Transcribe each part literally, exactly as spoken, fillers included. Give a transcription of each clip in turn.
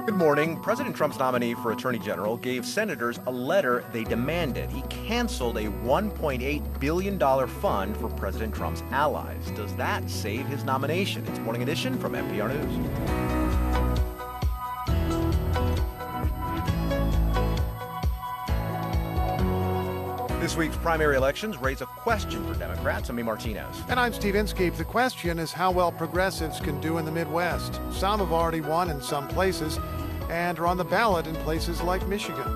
Good morning. President Trump's nominee for Attorney General gave senators a letter they demanded. He canceled a one point eight billion dollars fund for President Trump's allies. Does that save his nomination? It's Morning Edition from N P R News. This week's primary elections raise a question for Democrats. I'm E. Martinez. And I'm Steve Inskeep. The question is how well progressives can do in the Midwest. Some have already won in some places and are on the ballot in places like Michigan.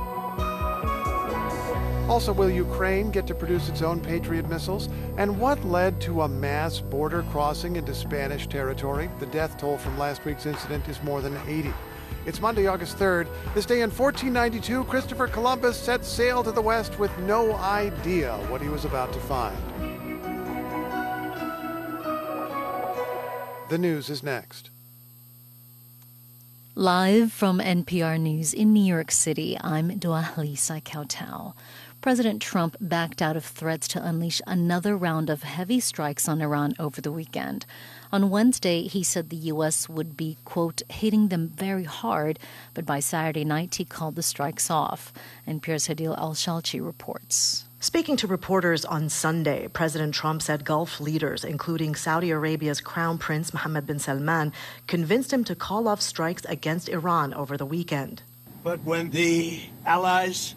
Also, will Ukraine get to produce its own Patriot missiles? And what led to a mass border crossing into Spanish territory? The death toll from last week's incident is more than eighty. It's Monday, August third. This day in fourteen ninety-two, Christopher Columbus set sail to the west with no idea what he was about to find. The news is next. Live from N P R News in New York City, I'm Dua-Lisa Kautal. President Trump backed out of threats to unleash another round of heavy strikes on Iran over the weekend. On Wednesday, he said the U S would be, quote, hitting them very hard, but by Saturday night, he called the strikes off. N P R's Hadeel Al-Shalchi reports. Speaking to reporters on Sunday, President Trump said Gulf leaders, including Saudi Arabia's Crown Prince Mohammed bin Salman, convinced him to call off strikes against Iran over the weekend. But when the allies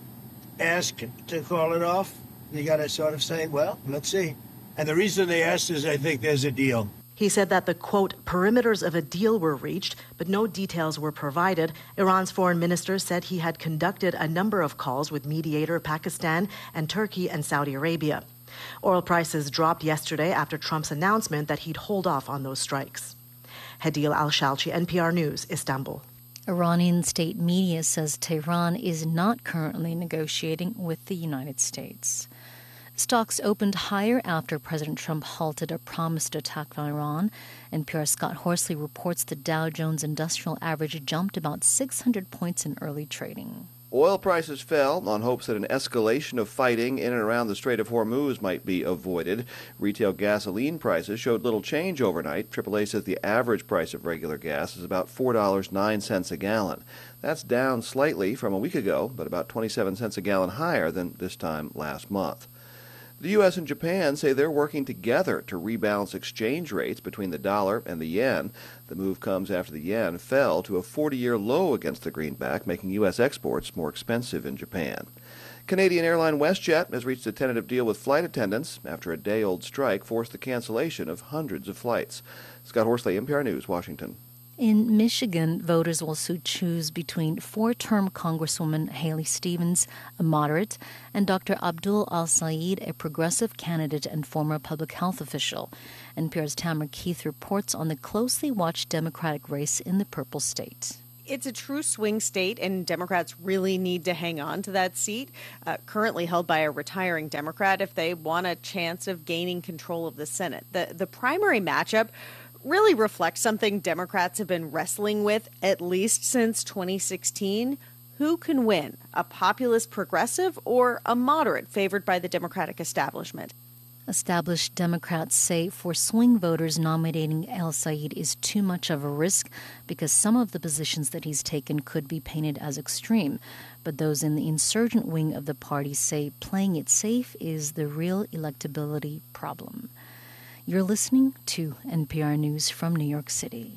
ask to call it off, you got to sort of say, well, let's see. And the reason they asked is I think there's a deal. He said that the, quote, perimeters of a deal were reached, but no details were provided. Iran's foreign minister said he had conducted a number of calls with mediator Pakistan and Turkey and Saudi Arabia. Oil prices dropped yesterday after Trump's announcement that he'd hold off on those strikes. Hadeel Al-Shalchi, N P R News, Istanbul. Iranian state media says Tehran is not currently negotiating with the United States. Stocks opened higher after President Trump halted a promised attack on Iran. N P R's Scott Horsley reports the Dow Jones Industrial Average jumped about six hundred points in early trading. Oil prices fell on hopes that an escalation of fighting in and around the Strait of Hormuz might be avoided. Retail gasoline prices showed little change overnight. triple A says the average price of regular gas is about four dollars and nine cents a gallon. That's down slightly from a week ago, but about twenty-seven cents a gallon higher than this time last month. The U S and Japan say they're working together to rebalance exchange rates between the dollar and the yen. The move comes after the yen fell to a forty-year low against the greenback, making U S exports more expensive in Japan. Canadian airline WestJet has reached a tentative deal with flight attendants after a day-old strike forced the cancellation of hundreds of flights. Scott Horsley, N P R News, Washington. In Michigan, voters will soon choose between four-term Congresswoman Haley Stevens, a moderate, and Doctor Abdul Al-Sayed, a progressive candidate and former public health official. N P R's Tamara Keith reports on the closely watched Democratic race in the Purple State. It's a true swing state, and Democrats really need to hang on to that seat, uh, currently held by a retiring Democrat, if they want a chance of gaining control of the Senate. The, the primary matchup really reflects something Democrats have been wrestling with at least since twenty sixteen. Who can win, a populist progressive or a moderate favored by the Democratic establishment? Established Democrats say for swing voters, nominating Al-Sayed is too much of a risk because some of the positions that he's taken could be painted as extreme. But those in the insurgent wing of the party say playing it safe is the real electability problem. You're listening to N P R News from New York City.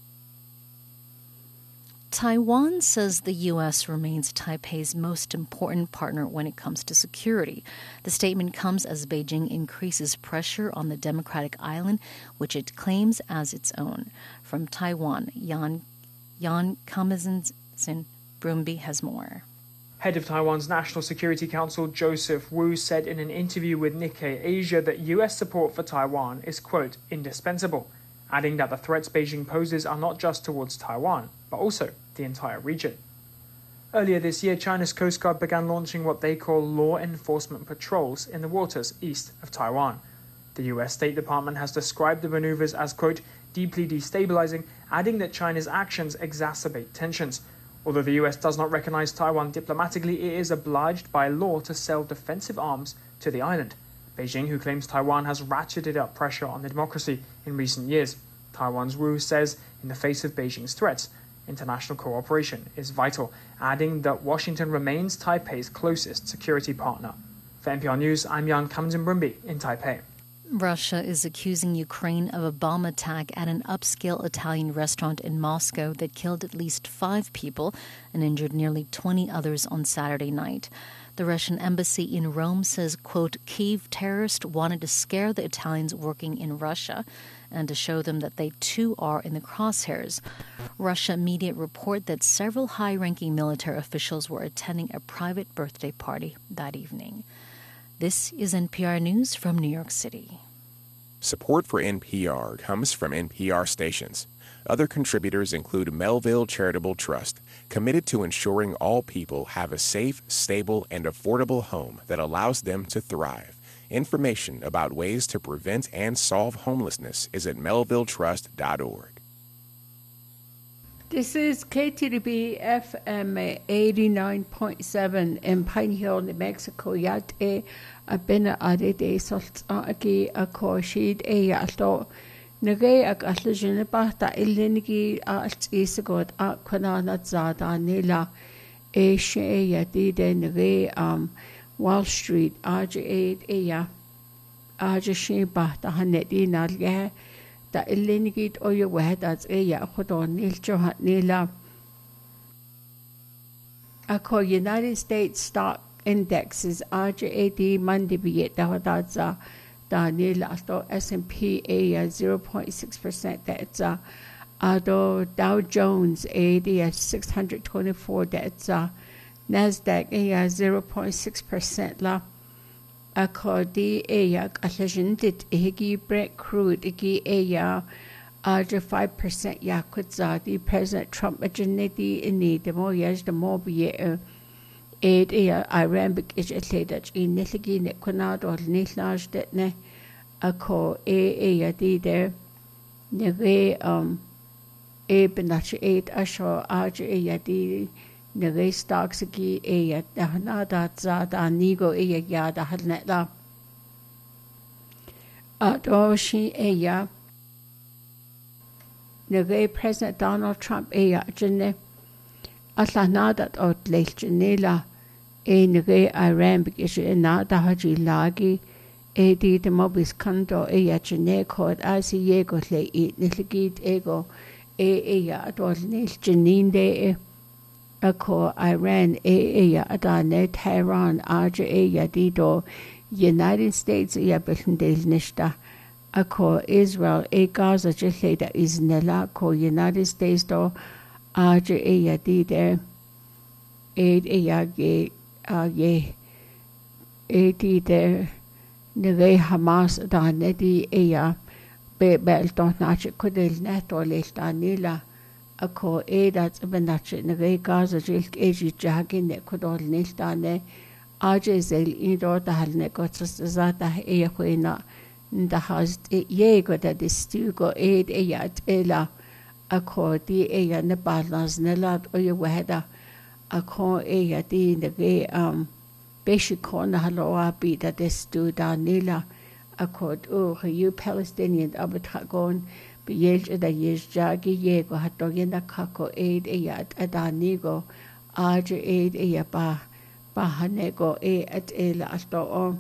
Taiwan says the U S remains Taipei's most important partner when it comes to security. The statement comes as Beijing increases pressure on the democratic island, which it claims as its own. From Taiwan, Yan, Yan Kamizin Brumby has more. Head of Taiwan's National Security Council, Joseph Wu, said in an interview with Nikkei Asia that U S support for Taiwan is, quote, indispensable, adding that the threats Beijing poses are not just towards Taiwan, but also the entire region. Earlier this year, China's Coast Guard began launching what they call law enforcement patrols in the waters east of Taiwan. The U S State Department has described the maneuvers as, quote, deeply destabilizing, adding that China's actions exacerbate tensions. Although the U S does not recognize Taiwan diplomatically, it is obliged by law to sell defensive arms to the island. Beijing, who claims Taiwan has ratcheted up pressure on the democracy in recent years. Taiwan's Wu says, in the face of Beijing's threats, International cooperation is vital, adding that Washington remains Taipei's closest security partner. For N P R News, I'm Jan Kamjin-Brumby in Taipei. Russia is accusing Ukraine of a bomb attack at an upscale Italian restaurant in Moscow that killed at least five people and injured nearly twenty others on Saturday night. The Russian embassy in Rome says, quote, Kyiv terrorists wanted to scare the Italians working in Russia and to show them that they too are in the crosshairs. Russia media report that several high-ranking military officials were attending a private birthday party that evening. This is N P R News from New York City. Support for N P R comes from N P R stations. Other contributors include Melville Charitable Trust, committed to ensuring all people have a safe, stable, and affordable home that allows them to thrive. Information about ways to prevent and solve homelessness is at melville trust dot org. This is K T D B F M eighty-nine point seven in Pine Hill, New Mexico. Yat e a bina ade de salt aki a koshid e yato. Nage ag atlajin ba ta ilinigi a isagod a kwanana zada nila e she yati de nage um Wall Street aj aid e ya aj she ba ta haneti nalge da ilinigit o yo wahdat e ya khodon nil johat nila ako United States stock indexes aj ad mandi biyet da hadatza da nila to S and P a zero point six percent that's ado Dow Jones ad six hundred twenty-four that's Nasdaq a zero point six percent la ako di a kalajindit higi Brent crude igi a aj five percent ya kutza di President Trump agenedi ini demo yaj the mo biye Aid a Iran big is atledat in niligi ne kunado nislaj det ne ako e a di there neve um e benach eight asho aj e di neve stocks gi e da na da za da nigo e ya da halnet la ado shi e ya neve President Donald Trump e ya jene asla dat ot lejnela e neve Iran big is na da haji lagi e di de mobis kanto e ya jene kod as ye go le e nilgit ego e e ya dol nil jeninde e ako Iran e e ya adane Tehran aja e ya di do United States ya betndel nishta ako Israel e Gaza jile da iznela ko United States do aja e ya di de e e ya ge a ye e di de neve Hamas da ne di e ya be bel don nach kudel net o le stanila ako e dat benach neve Gaza jil e ji jagin ne kudol ne stane aje zel in do da halne gots za da e khoina nda hast e ye go da distugo e e ya ela ako di e ya ne balance ne lat o ye wahda ako e ya di neve um Beshikon haloa bi da destu da nila akod o you Palestinian abatragon bi yej da yej jagi yego hatogena kako aid e yat adanigo aj aid e ya ba ba hanego e at el asto o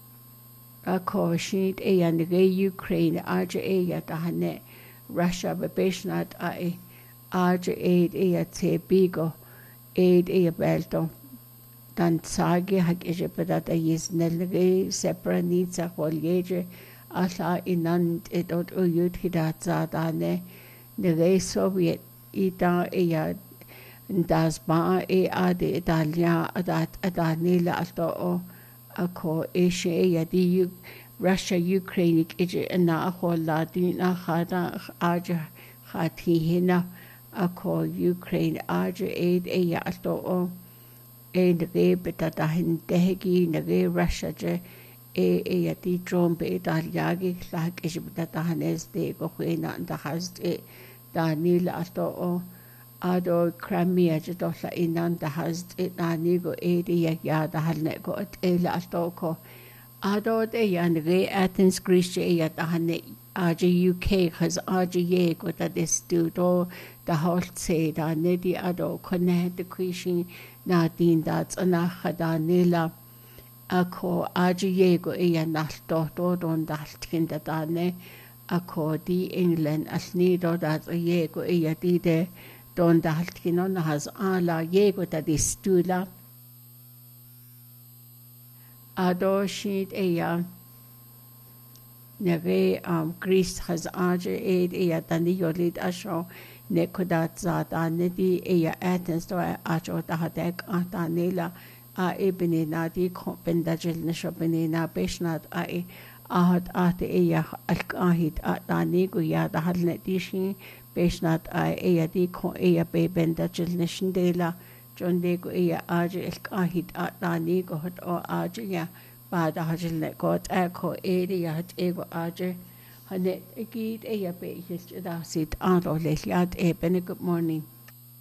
ako shit e ya nige Ukraine aj e ya da hane Russia be beshnat ai aj aid e ya te bigo aid e ya belto dan sage hak eje pedata yes nelge sepranitsa kolyeje asa inant etot uyut hidatsa dane nege Soviet ita eya das ba e ade Italia adat adanila ato o ako eshe eya di Russia Ukraine eje na hola dina khada aja khati hina ako Ukraine aja aid eya ato o e nage betata hin tehgi nage Russia je e e yati drone be Italia-gi lag is betata hanes de go khina nda hast e danil ato o ado Crimea je do la inan da hast e dani go e de ya da halne go et el ato ko Adod e yan re Athens Greece e ya tahane aje U K has aje ye go da destudo da holt se da nedi ado kone de kwishin na din da tsana khada nela ako aje ye go e ya nalto do don daltkin da dane ako di England asni do da ye go e ya di de don daltkin on has ala ye go da destula Ado sheet eya nere um Greece has aje aid eya tani yolid asho ne kodat zata nedi eya Athens to acho tahadek atanela a ebene na di kompendajel nishobene na beshnat a ahad ate eya alkahid atani guya dahalne dishi beshnat a eya di ko eya bebendajel nishendela John Lego eya aje elkahid atani go hot o aje ya bada hajil ne got ako area hat ego aje hanet egid eya be his da sit ando leliat e bene good morning